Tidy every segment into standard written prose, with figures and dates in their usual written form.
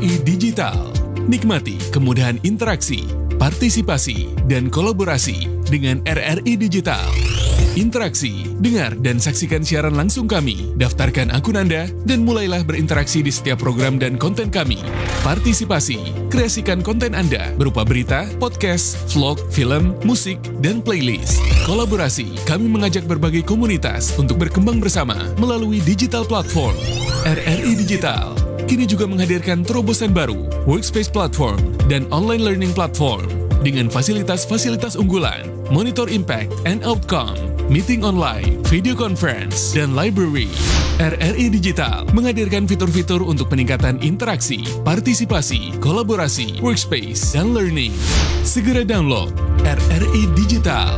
RRI Digital. Nikmati kemudahan interaksi, partisipasi, dan kolaborasi dengan RRI Digital. Interaksi, dengar dan saksikan siaran langsung kami, daftarkan akun Anda, dan mulailah berinteraksi di setiap program dan konten kami. Partisipasi, kreasikan konten Anda berupa berita, podcast, vlog, film, musik, dan playlist. Kolaborasi, kami mengajak berbagai komunitas untuk berkembang bersama melalui digital platform. RRI Digital kini juga menghadirkan terobosan baru, workspace platform, dan online learning platform dengan fasilitas-fasilitas unggulan, monitor impact and outcome, meeting online, video conference, dan library. RRI Digital menghadirkan fitur-fitur untuk peningkatan interaksi, partisipasi, kolaborasi, workspace, dan learning. Segera download RRI Digital.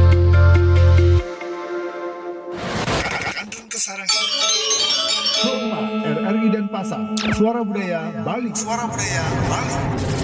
RRI Denpasar, Suara Budaya Bali. Suara Budaya Bali.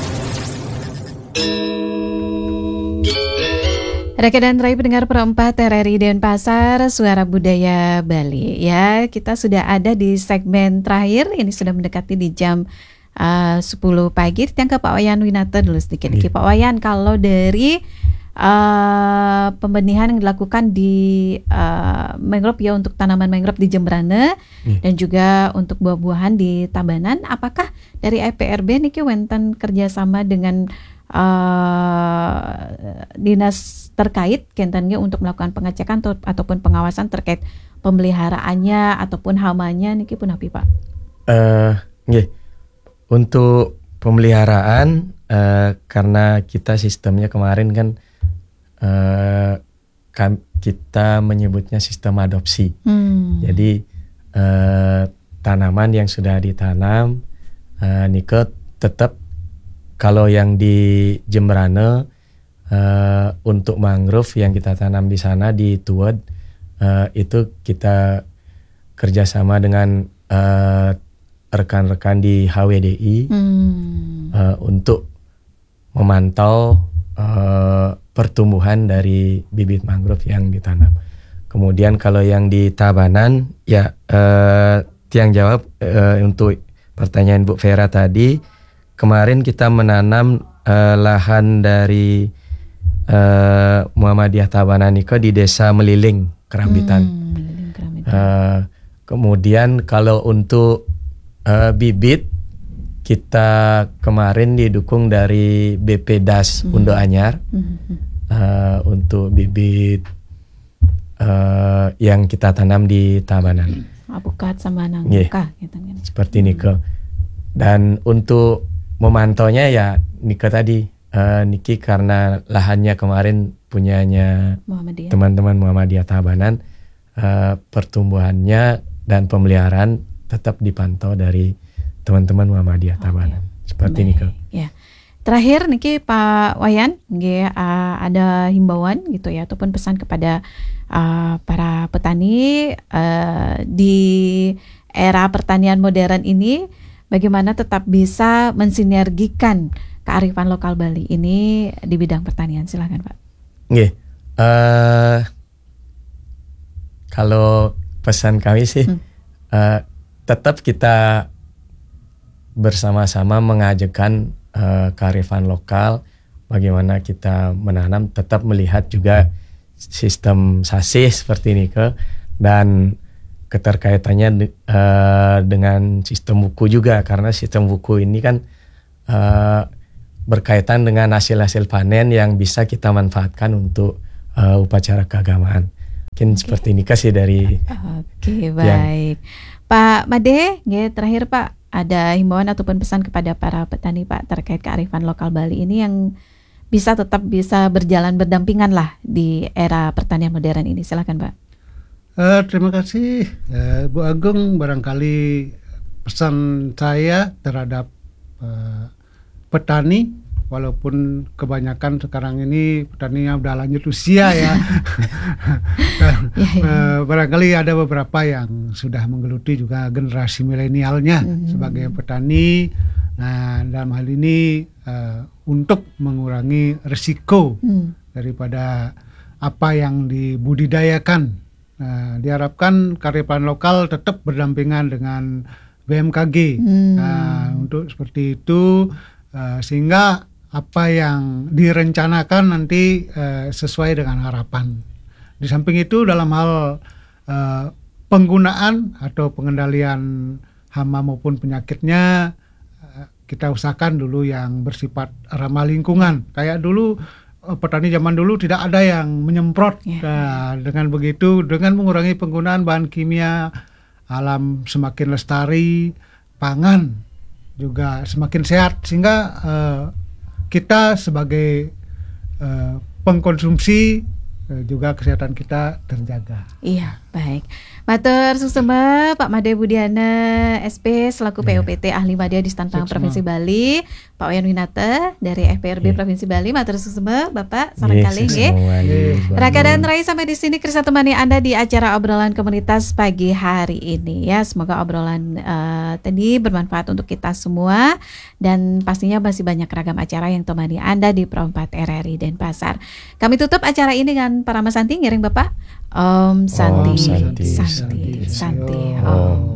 Rekan dan Rai pendengar perempat RRI Denpasar, Suara Budaya Bali. Ya, kita sudah ada di segmen terakhir. Ini sudah mendekati di jam 10 pagi. Kita ke Pak Wayan Winata dulu sedikit. Pak Wayan, kalau dari pembenihan yang dilakukan di mangrove ya, untuk tanaman mangrove di Jembrana dan juga untuk buah-buahan di Tabanan, apakah dari IPRB niki wonten kerjasama dengan dinas terkait kentannya untuk melakukan pengecekan ataupun pengawasan terkait pemeliharaannya ataupun hamanya niki pun api Pak? Untuk pemeliharaan karena kita sistemnya kemarin kan kita menyebutnya sistem adopsi. Jadi tanaman yang sudah ditanam nike tetap kalau yang di Jembrana untuk mangrove yang kita tanam di sana di Tuwed itu kita kerjasama dengan rekan-rekan di HWDI untuk memantau pertumbuhan dari bibit mangrove yang ditanam. Kemudian kalau yang di Tabanan ya Tiang jawab untuk pertanyaan Bu Vera tadi. Kemarin kita menanam lahan dari Muhammadiyah Tabanan Niko di Desa Meliling Kerambitan. Kemudian kalau untuk bibit kita kemarin didukung dari BP Das Undo Anyar untuk bibit yang kita tanam di Tabanan. Apukat sama nangka gitu kan. Seperti Niko. Dan untuk memantaunya ya Niko tadi Niki karena lahannya kemarin punyanya teman-teman Muhammadiyah Tabanan, pertumbuhannya dan pemeliharaan tetap dipantau dari teman-teman Muhammadiyah Tabanan. Seperti ini Kak. Ya. Terakhir niki Pak Wayan, ada himbauan gitu ya ataupun pesan kepada para petani di era pertanian modern ini, bagaimana tetap bisa mensinergikan kearifan lokal Bali ini di bidang pertanian. Silakan Pak. Nggih. Kalau pesan kami sih tetap kita bersama-sama mengajarkan kearifan lokal, bagaimana kita menanam, tetap melihat juga sistem sasih seperti ini dan keterkaitannya dengan sistem buku juga, karena sistem buku ini kan berkaitan dengan hasil-hasil panen yang bisa kita manfaatkan untuk upacara keagamaan. Mungkin seperti ini kasih dari baik. Pak Made, terakhir Pak, ada himbauan ataupun pesan kepada para petani Pak terkait kearifan lokal Bali ini yang tetap bisa berjalan berdampingan lah di era pertanian modern ini. Silakan Pak. Terima kasih Bu Agung. Barangkali pesan saya terhadap petani, walaupun kebanyakan sekarang ini petaninya udah lanjut usia ya. Barangkali ada beberapa yang sudah menggeluti juga generasi milenialnya sebagai petani. Nah, dalam hal ini untuk mengurangi risiko daripada apa yang dibudidayakan. Diharapkan kearifan lokal tetap berdampingan dengan BMKG. Nah, untuk seperti itu sehingga apa yang direncanakan nanti sesuai dengan harapan. Di samping itu dalam hal penggunaan atau pengendalian hama maupun penyakitnya, kita usahakan dulu yang bersifat ramah lingkungan. Kayak dulu petani zaman dulu tidak ada yang menyemprot. Nah, dengan begitu, dengan mengurangi penggunaan bahan kimia, alam semakin lestari, pangan juga semakin sehat, sehingga kita sebagai pengkonsumsi juga kesehatan kita terjaga. Iya, baik. Matur susema Pak Made Budiana SP selaku POPT Ahli Media di Stanpang Provinsi Bali, Pak Wayan Winata dari FPRB Provinsi Bali. Matur susema Bapak sareng kali nggih. Raka dan Rai, sampai di sini Krista temani Anda di acara obrolan komunitas pagi hari ini ya. Semoga obrolan tadi bermanfaat untuk kita semua, dan pastinya masih banyak ragam acara yang temani Anda di Pro 4 RRI Denpasar. Kami tutup acara ini dengan Parama Santi ngiring Bapak. Om Santi, Santi, Santi, Santi.